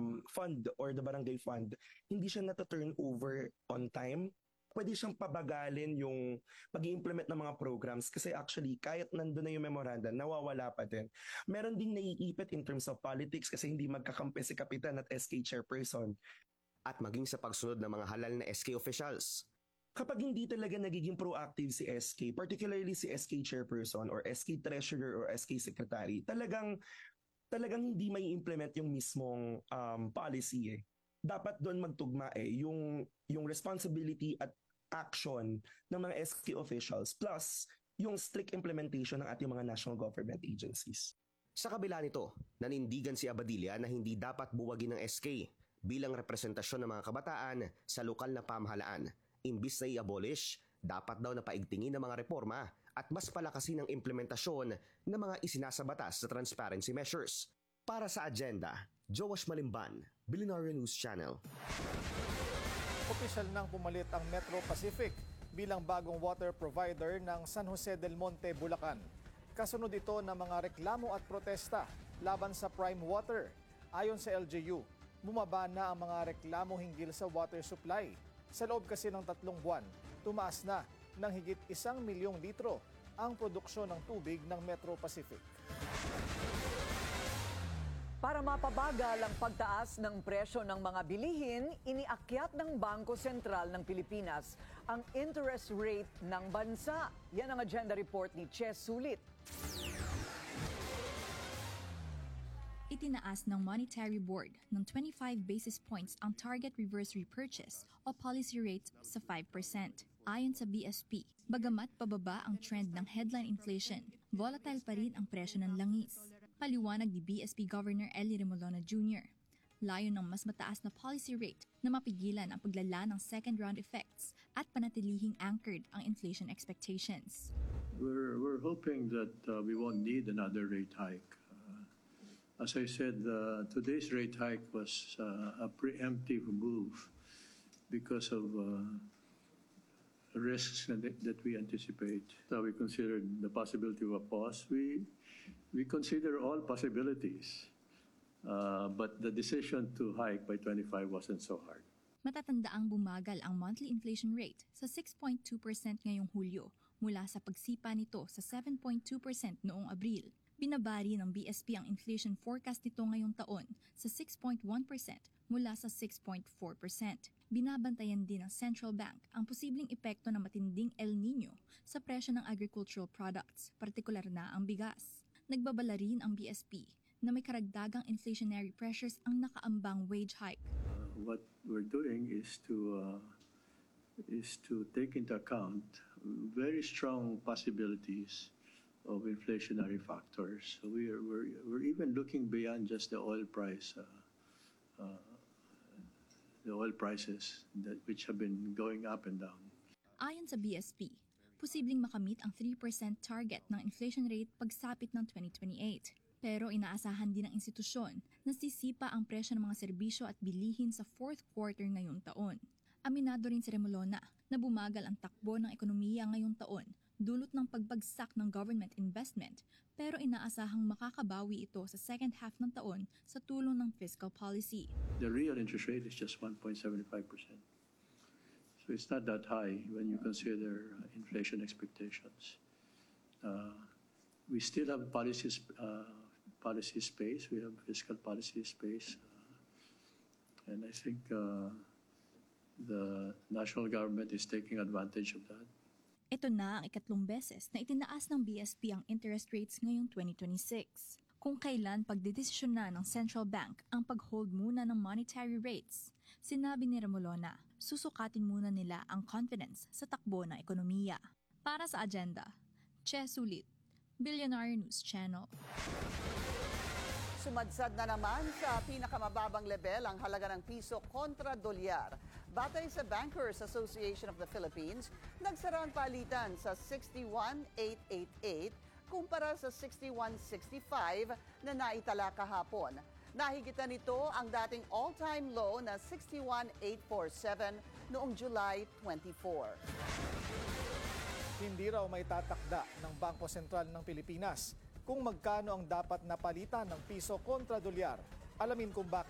fund or the barangay fund, hindi siya na-turn over on time, pwede siyang pabagalin yung pag-i-implement ng mga programs kasi actually kahit nandun na yung memorandum, nawawala pa din. Meron ding naiipit in terms of politics kasi hindi magkakampi si Kapitan at SK Chairperson. At maging sa pagsunod ng mga halal na SK officials. Kapag hindi talaga nagiging proactive si SK, particularly si SK Chairperson or SK Treasurer or SK Secretary, talagang hindi may implement yung mismong policy eh. Dapat doon magtugma yung responsibility at action ng mga SK officials plus yung strict implementation ng ating mga national government agencies. Sa kabila nito, nanindigan si Abadilla na hindi dapat buwagin ng SK bilang representasyon ng mga kabataan sa lokal na pamahalaan. Imbis na i-abolish, dapat daw na paigtingin ng mga reforma at mas palakasin ang implementasyon ng mga isinasabatas sa transparency measures. Para sa agenda, Joash Malimban, Billionaire News Channel. Opisyal nang pumalit ang Metro Pacific bilang bagong water provider ng San Jose del Monte, Bulacan. Kasunod ito ng mga reklamo at protesta laban sa Prime Water. Ayon sa LGU, bumaba na ang mga reklamo hinggil sa water supply. Sa loob kasi ng 3 buwan, tumaas na ng higit 1 milyong litro ang produksyon ng tubig ng Metro Pacific. Para mapabagal ang pagtaas ng presyo ng mga bilihin, iniakyat ng Bangko Sentral ng Pilipinas ang interest rate ng bansa. Yan ang agenda report ni Che Sulit. Itinaas ng Monetary Board ng 25 basis points ang target reverse repurchase o policy rate sa 5%. Ayon sa BSP, bagamat pababa ang trend ng headline inflation, volatile pa rin ang presyo ng langis. Paliwanag ni BSP Governor Ellie Remolona Jr. Layo ng mas mataas na policy rate na mapigilan ang paglala ng second-round effects at panatilihing anchored ang inflation expectations. We're hoping that we won't need another rate hike. As I said, today's rate hike was a preemptive move because of risks that we anticipate. So we considered the possibility of a pause. We consider all possibilities, but the decision to hike by 25 wasn't so hard. Matatandaang bumagal ang monthly inflation rate sa 6.2% ngayong Hulyo mula sa pagsipa nito sa 7.2% noong Abril. Binabari ng BSP ang inflation forecast nito ngayong taon sa 6.1% mula sa 6.4%. Binabantayan din ng Central Bank ang posibleng epekto ng matinding El Nino sa presyo ng agricultural products, partikular na ang bigas. Nagbabala rin ang BSP na may karagdagang inflationary pressures ang nakaambang wage hike. What we're doing is to take into account very strong possibilities of inflationary factors. So we're even looking beyond just the oil price. The oil prices which have been going up and down. Ayon sa BSP, posibleng makamit ang 3% target ng inflation rate pagsapit ng 2028. Pero inaasahan din ng institusyon na sisipa ang presyo ng mga serbisyo at bilihin sa fourth quarter ngayong taon. Aminado rin si Remolona na bumagal ang takbo ng ekonomiya ngayong taon dulot ng pagbagsak ng government investment pero inaasahang makakabawi ito sa second half ng taon sa tulong ng fiscal policy. The real interest rate is just 1.75%. So it's not that high when you consider inflation expectations. We still have policy space, we have fiscal policy space, and I think the national government is taking advantage of that. Ito na ang ikatlong beses na itinaas ng BSP ang interest rates ngayong 2026. Kung kailan pagdedesisyon na ng Central Bank ang pag-hold muna ng monetary rates, sinabi ni Remolona, susukatin muna nila ang confidence sa takbo ng ekonomiya. Para sa agenda, Che Sulit, Billionaire News Channel. Sumadsad na naman sa pinakamababang level ang halaga ng piso kontra dolyar. Batay sa Bankers Association of the Philippines, nagsara ang palitan sa 61,888 kumpara sa 61,65 na naitala kahapon. Nahigitan nito ang dating all-time low na 61,847 noong July 24. Hindi raw may tatakda ng Bangko Sentral ng Pilipinas kung magkano ang dapat na palitan ng piso kontra dolyar. Alamin kung bakit.